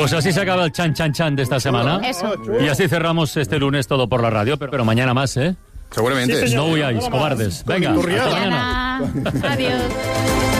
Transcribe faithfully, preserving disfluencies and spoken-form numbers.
Pues así se acaba el chan chan chan de esta semana. Eso. Y así cerramos este lunes todo por la radio, pero, pero mañana más, ¿eh? Seguramente. No huyáis, cobardes. Venga, hasta mañana. Adiós.